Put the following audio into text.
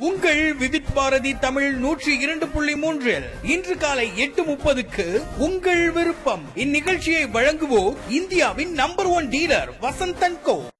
உங்கள் விவித் பாரதி தமிழ் 102.3 இன்று காலை 8:30க்கு உங்கள் விருப்பம். இந்நிகழ்ச்சியை வழங்குவோர் இந்தியாவின் நம்பர் 1 டீலர் வசந்த் & கோ.